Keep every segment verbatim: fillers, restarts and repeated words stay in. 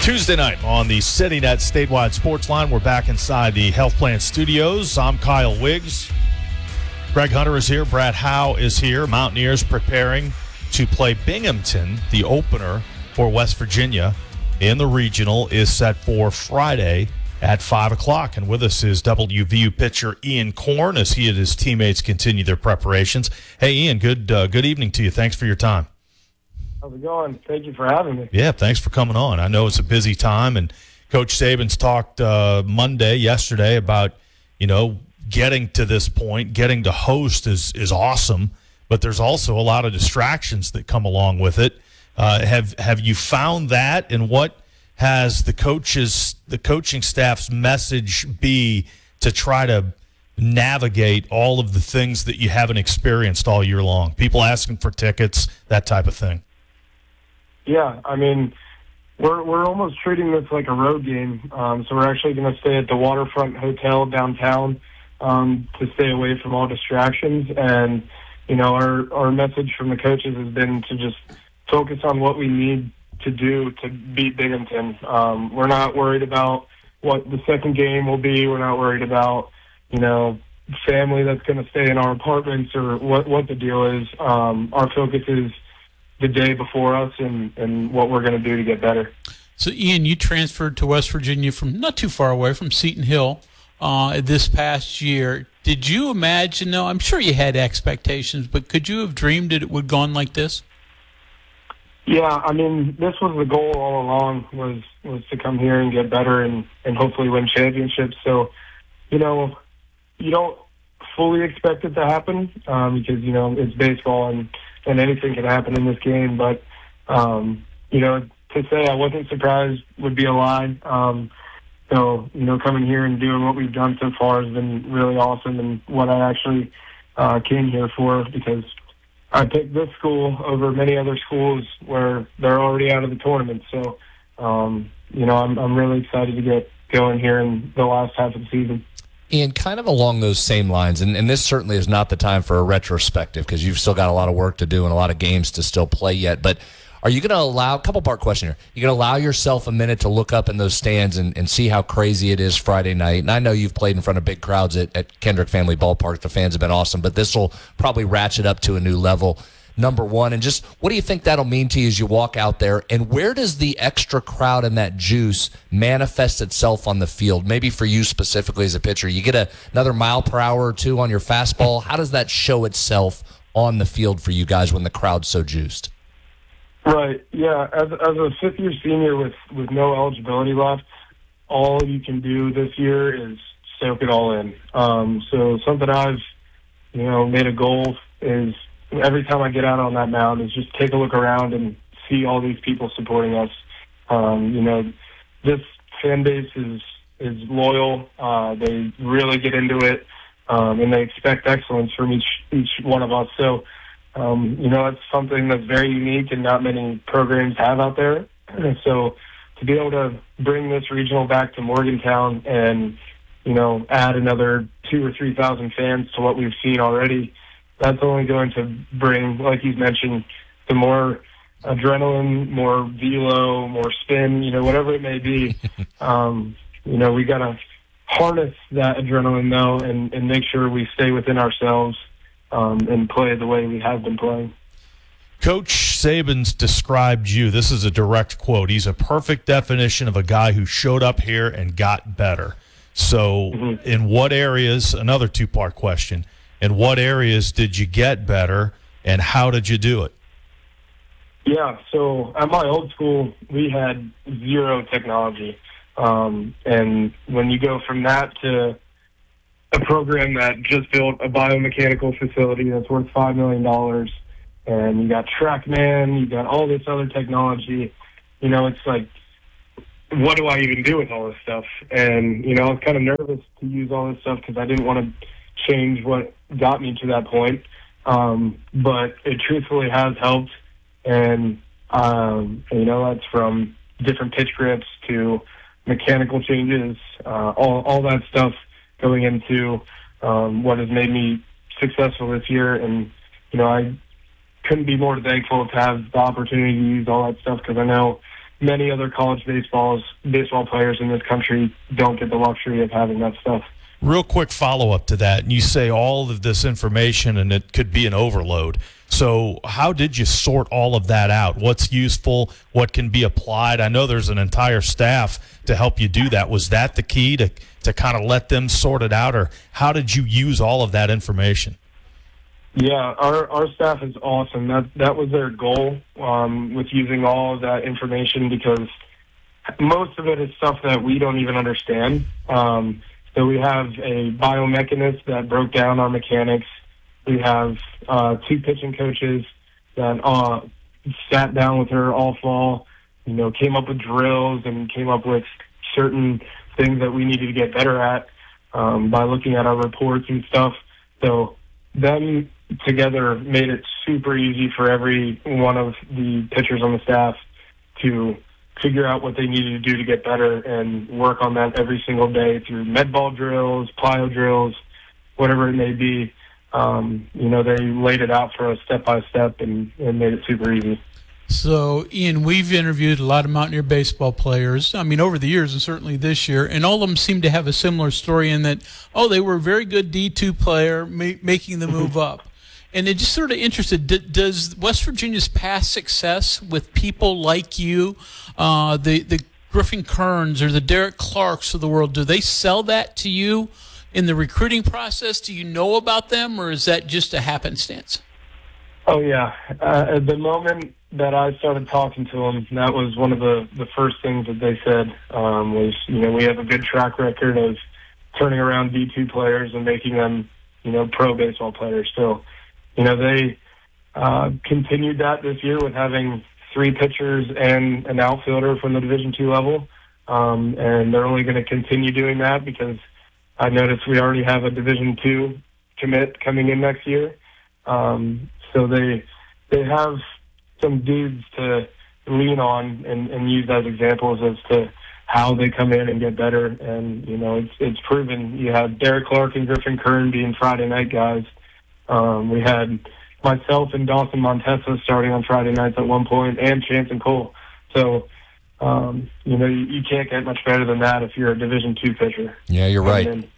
Tuesday night on the CityNet Statewide Sports Line. We're back inside the Health Plan Studios. I'm Kyle Wiggs. Greg Hunter is here. Brad Howe is here. Mountaineers preparing to play Binghamton. The opener for West Virginia in the regional is set for Friday at five o'clock. And with us is W V U pitcher Ian Korn as he and his teammates continue their preparations. Hey, Ian, good uh, good evening to you. Thanks for your time. How's it going? Thank you for having me. Yeah, thanks for coming on. I know it's a busy time, and Coach Saban's talked uh, Monday, yesterday, about, you know, getting to this point, getting to host is is awesome, but there's also a lot of distractions that come along with it. Uh, have have you found that, and what has the coaches, the coaching staff's message be to try to navigate all of the things that you haven't experienced all year long? People asking for tickets, that type of thing. Yeah, I mean, we're we're almost treating this like a road game. Um, so we're actually going to stay at the Waterfront Hotel downtown um, to stay away from all distractions. And, you know, our, our message from the coaches has been to just focus on what we need to do to beat Binghamton. Um, we're not worried about what the second game will be. We're not worried about, you know, family that's going to stay in our apartments or what, what the deal is. Um, our focus is the day before us and, and what we're going to do to get better. So, Ian, you transferred to West Virginia from not too far away, from Seton Hill, uh, this past year. Did you imagine, no, I'm sure you had expectations, but could you have dreamed that it would have gone like this? Yeah, I mean, this was the goal all along, was was to come here and get better and, and hopefully win championships. So, you know, you don't fully expect it to happen um, because, you know, it's baseball and, and anything can happen in this game. But, um, you know, to say I wasn't surprised would be a lie. Um, so, you know, coming here and doing what we've done so far has been really awesome, and what I actually uh, came here for, because I picked this school over many other schools where they're already out of the tournament. So, um, you know, I'm, I'm really excited to get going here in the last half of the season. Ian, kind of along those same lines, and, and this certainly is not the time for a retrospective because you've still got a lot of work to do and a lot of games to still play yet, but are you going to allow, couple part question here, you going to allow yourself a minute to look up in those stands and, and see how crazy it is Friday night? And I know you've played in front of big crowds at, at Kendrick Family Ballpark. The fans have been awesome, but this will probably ratchet up to a new level. Number one, and just what do you think that'll mean to you as you walk out there, and where does the extra crowd and that juice manifest itself on the field? Maybe for you specifically as a pitcher, you get a, another mile per hour or two on your fastball. How does that show itself on the field for you guys when the crowd's so juiced? Right, yeah. As, as a fifth-year senior with, with no eligibility left, all you can do this year is soak it all in. Um, so something I've, you know, made a goal is every time I get out on that mound is just take a look around and see all these people supporting us. Um, you know, this fan base is is loyal. Uh, they really get into it, um, and they expect excellence from each each one of us. So, um, you know, it's something that's very unique and not many programs have out there. And so, to be able to bring this regional back to Morgantown and, you know, add another two or three thousand fans to what we've seen already, that's only going to bring, like you mentioned, some more adrenaline, more velo, more spin, you know, whatever it may be. um, you know, we got to harness that adrenaline, though, and, and make sure we stay within ourselves um, and play the way we have been playing. Coach Saban's described you. This is a direct quote. He's a perfect definition of a guy who showed up here and got better. So mm-hmm. in what areas, another two-part question, in what areas did you get better, and how did you do it? Yeah, so at my old school, we had zero technology. Um, and when you go from that to a program that just built a biomechanical facility that's worth five million dollars, and you got TrackMan, you got all this other technology, you know, it's like, what do I even do with all this stuff? And, you know, I was kind of nervous to use all this stuff because I didn't want to change what got me to that point. Um, but it truthfully has helped. And, um, you know, that's from different pitch grips to mechanical changes, uh, all, all that stuff going into um, what has made me successful this year. And, you know, I couldn't be more thankful to have the opportunity to use all that stuff because I know many other college baseballs, baseball players in this country don't get the luxury of having that stuff. Real quick follow-up to that. And you say all of this information, and it could be an overload. So how did you sort all of that out? What's useful? What can be applied? I know there's an entire staff to help you do that. Was that the key to, to kind of let them sort it out, or how did you use all of that information? Yeah, our our staff is awesome. That that was their goal um, with using all of that information, because most of it is stuff that we don't even understand. Um, so we have a biomechanist that broke down our mechanics. We have uh, two pitching coaches that uh, sat down with her all fall, you know, came up with drills and came up with certain things that we needed to get better at um, by looking at our reports and stuff. So them together made it super easy for every one of the pitchers on the staff to figure out what they needed to do to get better and work on that every single day through med ball drills, plyo drills, whatever it may be. Um, you know, they laid it out for us step by step and, and made it super easy. So, Ian, we've interviewed a lot of Mountaineer baseball players, I mean, over the years and certainly this year, and all of them seem to have a similar story in that, oh, they were a very good D two player ma- making the move up. And they're just sort of interested, D- does West Virginia's past success with people like you, uh, the, the Griffin Kerns or the Derek Clarks of the world, do they sell that to you in the recruiting process? Do you know about them, or is that just a happenstance? Oh, yeah. Uh, at the moment that I started talking to them, that was one of the, the first things that they said um, was, you know, we have a good track record of turning around D two players and making them, you know, pro baseball players. So, you know, they uh, continued that this year with having three pitchers and an outfielder from the Division two level. Um, and they're only going to continue doing that because I noticed we already have a Division two commit coming in next year. Um, so they they have some dudes to lean on and, and use as examples as to how they come in and get better. And, you know, it's it's proven. You had Derek Clark and Griffin Kern being Friday night guys. Um, we had myself and Dawson Montesa starting on Friday nights at one point, and Chance and Cole. So, um, you know, you, you can't get much better than that if you're a Division two pitcher. Yeah, you're right. In.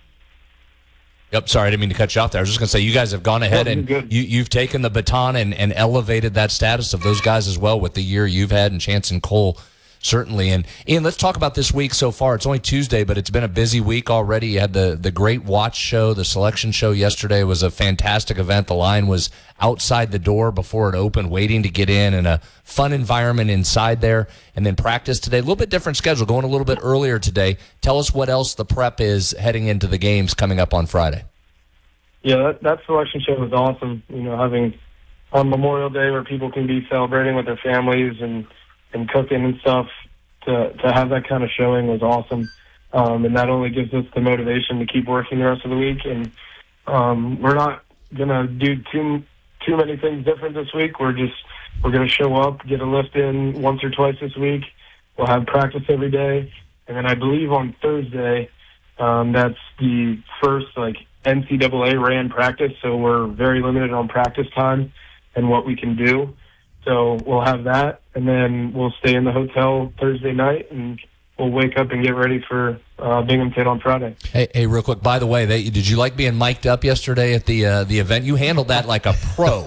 Yep, sorry, I didn't mean to cut you off there. I was just going to say, you guys have gone ahead No, and good. you, you've taken the baton and, and elevated that status of those guys as well with the year you've had, and Chance and Cole, certainly. And Ian, let's talk about this week so far. It's only Tuesday, but it's been a busy week already. You had the, the Great Watch show, the selection show yesterday was a fantastic event. The line was outside the door before it opened, waiting to get in, and a fun environment inside there. And then practice today, a little bit different schedule, going a little bit earlier today. Tell us what else the prep is heading into the games coming up on Friday. Yeah, that, that selection show was awesome. You know, having on Memorial Day where people can be celebrating with their families and, and cooking and stuff, to to have that kind of showing was awesome. Um, and that only gives us the motivation to keep working the rest of the week. And um, we're not going to do too too many things different this week. We're just we're going to show up, get a lift in once or twice this week. We'll have practice every day. And then I believe on Thursday, um, that's the first, like, N C double A ran practice, so we're very limited on practice time and what we can do. So we'll have that, and then we'll stay in the hotel Thursday night, and we'll wake up and get ready for uh, Binghamton on Friday. Hey, hey, real quick, by the way, they, did you like being mic'd up yesterday at the uh, the event? You handled that like a pro.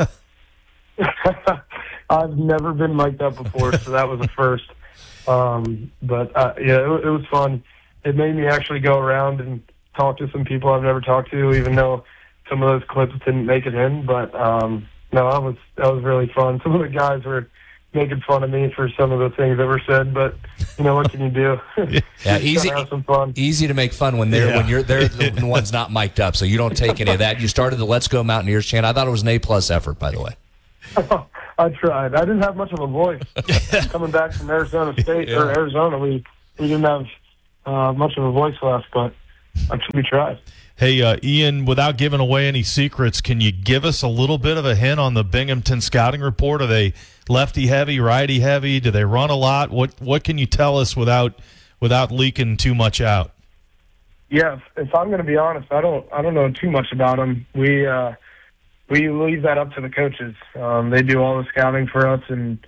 I've never been mic'd up before, so that was a first. Um, but, uh, yeah, it, it was fun. It made me actually go around and talk to some people I've never talked to, even though some of those clips didn't make it in. But um, no, that was that was really fun. Some of the guys were making fun of me for some of the things that were said, but you know, what can you do? Yeah, easy. Have some fun. Easy to make fun when they're Yeah. when you're they're the ones not mic'd up, so you don't take any of that. You started the Let's Go Mountaineers chant. I thought it was an A plus effort, by the way. I tried. I didn't have much of a voice coming back from Arizona State Yeah. or Arizona. We we didn't have uh, much of a voice left, but we tried. Hey, uh, Ian, without giving away any secrets, can you give us a little bit of a hint on the Binghamton scouting report? Are they lefty heavy, righty heavy? Do they run a lot? What what can you tell us without without leaking too much out? Yeah, if, if I'm going to be honest, I don't I don't know too much about them. We uh, we leave that up to the coaches. Um, they do all the scouting for us, and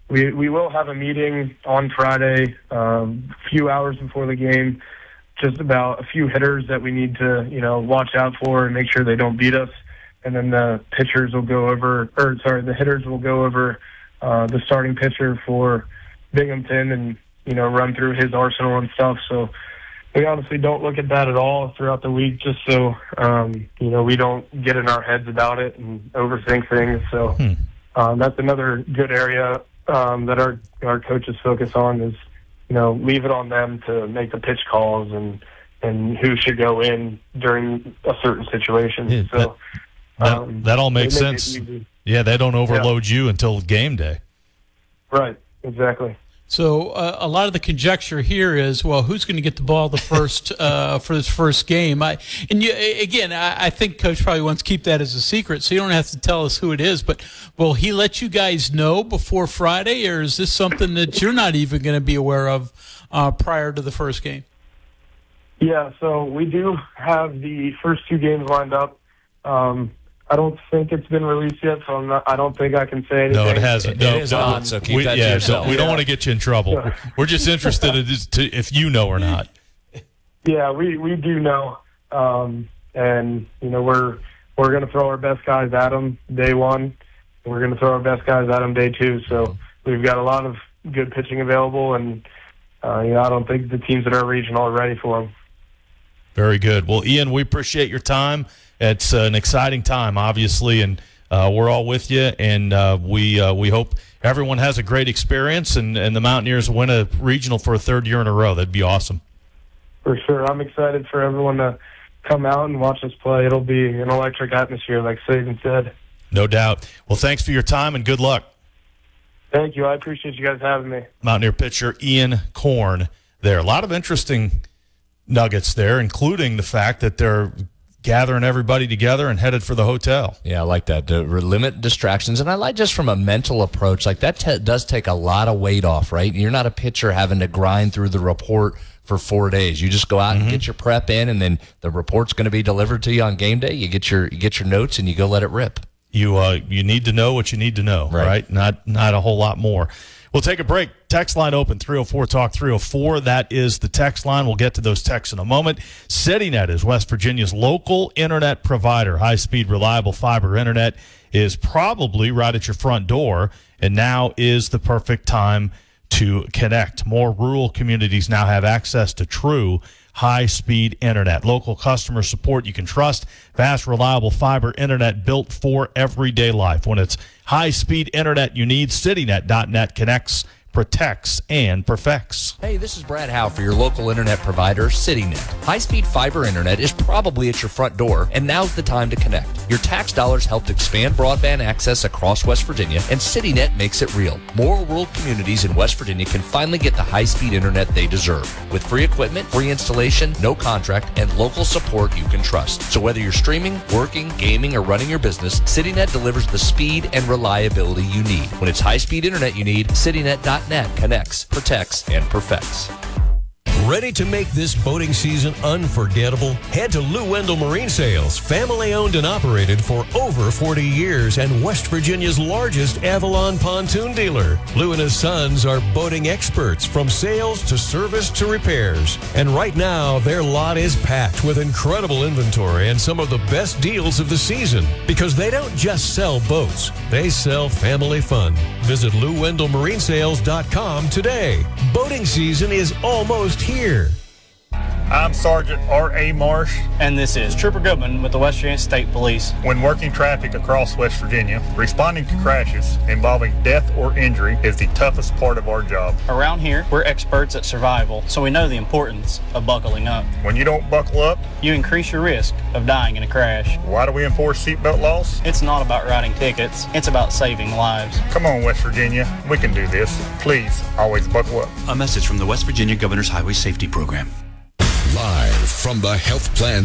we we will have a meeting on Friday, um, a few hours before the game, just about a few hitters that we need to, you know, watch out for and make sure they don't beat us. And then the pitchers will go over, or sorry, the hitters will go over uh, the starting pitcher for Binghamton and, you know, run through his arsenal and stuff. So we honestly don't look at that at all throughout the week, just so, um, you know, we don't get in our heads about it and overthink things. So Hmm. um, that's another good area um, that our, our coaches focus on is, you know, leave it on them to make the pitch calls and, and who should go in during a certain situation. Yeah, so That, um, that all makes they make it sense. easy. Yeah, they don't overload you until game day. Right, exactly. So uh, a lot of the conjecture here is, well, who's going to get the ball the first uh, for this first game? I, and you, again, I, I think Coach probably wants to keep that as a secret, so you don't have to tell us who it is. But will he let you guys know before Friday, or is this something that you're not even going to be aware of uh, prior to the first game? Yeah, so we do have the first two games lined up. Um, I don't think it's been released yet, so I'm not, I don't think I can say anything. No, it hasn't. It No, is no, not, so keep we, that to yeah, yourself. so we don't Yeah. want to get you in trouble. We're just interested in just to, if you know or not. Yeah, we, we do know, um, and you know we're we're going to throw our best guys at them day one, and we're going to throw our best guys at them day two. So we've got a lot of good pitching available, and uh, you know I don't think the teams in our region are ready for them. Very good. Well, Ian, we appreciate your time. It's uh, an exciting time, obviously, and uh, we're all with you. And uh, we uh, we hope everyone has a great experience, and, and the Mountaineers win a regional for a third year in a row. That'd be awesome. For sure, I'm excited for everyone to come out and watch us play. It'll be an electric atmosphere, like Saban said. No doubt. Well, thanks for your time and good luck. Thank you. I appreciate you guys having me. Mountaineer pitcher Ian Korn there. A lot of interesting nuggets there, including the fact that they're gathering everybody together and headed for the hotel. Yeah, I like that. To limit distractions. And I like just from a mental approach, like that t- does take a lot of weight off, right? You're not a pitcher having to grind through the report for four days. You just go out mm-hmm. and get your prep in, and then the report's going to be delivered to you on game day. You get your you get your notes, and you go let it rip. You uh, you need to know what you need to know, right? right? Not not a whole lot more. We'll take a break. Text line open, three oh four talk three oh four. That is the text line. We'll get to those texts in a moment. CityNet is West Virginia's local internet provider. High-speed, reliable fiber internet is probably right at your front door, and now is the perfect time to connect. More rural communities now have access to true high-speed internet. Local customer support you can trust. Fast, reliable fiber internet built for everyday life. When it's high-speed internet you need, CityNet dot net connects, protects, and perfects. Hey, this is Brad Howe for your local internet provider, CityNet. High-speed fiber internet is probably at your front door, and now's the time to connect. Your tax dollars helped expand broadband access across West Virginia, and CityNet makes it real. More rural communities in West Virginia can finally get the high-speed internet they deserve. With free equipment, free installation, no contract, and local support you can trust. So whether you're streaming, working, gaming, or running your business, CityNet delivers the speed and reliability you need. When it's high-speed internet you need, CityNet dot net connects, protects, and perfects. Ready to make this boating season unforgettable? Head to Lou Wendell Marine Sales, family owned and operated for over forty years and West Virginia's largest Avalon pontoon dealer. Lou and his sons are boating experts from sales to service to repairs. And right now, their lot is packed with incredible inventory and some of the best deals of the season. Because they don't just sell boats, they sell family fun. Visit Lou Wendell Marine Sales dot com today. Boating season is almost here. I'm Sergeant R A Marsh. And this is Trooper Goodman with the West Virginia State Police. When working traffic across West Virginia, responding to crashes involving death or injury is the toughest part of our job. Around here, we're experts at survival, so we know the importance of buckling up. When you don't buckle up, you increase your risk of dying in a crash. Why do we enforce seatbelt laws? It's not about writing tickets, it's about saving lives. Come on, West Virginia, we can do this. Please, always buckle up. A message from the West Virginia Governor's Highway Safety Program. Live from the Health Plan